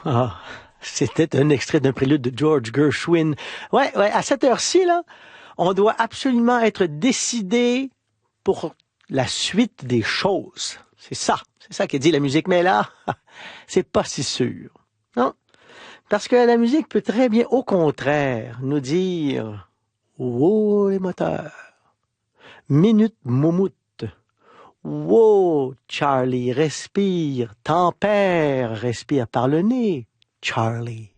Ah, c'était un extrait d'un prélude de George Gershwin. Ouais, à cette heure-ci, là, on doit absolument être décidé pour la suite des choses. C'est ça qui dit la musique. Mais là, c'est pas si sûr. Non? Parce que la musique peut très bien, au contraire, nous dire wow, les moteurs. Minute moumoute. Wow, Charlie, respire. Tempère, respire par le nez. Charlie.